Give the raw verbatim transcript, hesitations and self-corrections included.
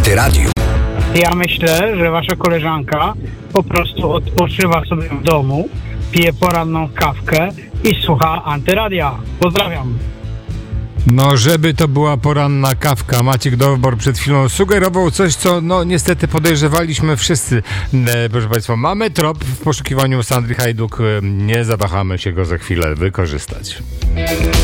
Antyradium. Ja myślę, że wasza koleżanka po prostu odpoczywa sobie w domu, pije poranną kawkę i słucha Antyradia. Pozdrawiam. No, żeby to była poranna kawka. Maciek Dowbor przed chwilą sugerował coś, co no niestety podejrzewaliśmy wszyscy. E, proszę Państwa, mamy trop w poszukiwaniu Sandry Hajduk. Nie zawahamy się go za chwilę wykorzystać.